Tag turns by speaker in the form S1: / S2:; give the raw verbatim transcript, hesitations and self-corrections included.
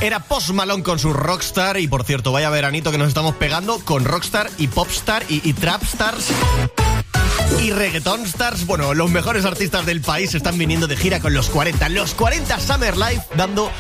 S1: Era Post Malone con su Rockstar. Y por cierto, vaya veranito que nos estamos pegando con Rockstar y Popstar y, y Trapstars y Reggaeton Stars. Bueno, los mejores artistas del país están viniendo de gira con los cuarenta. Los cuarenta Summer Live, dando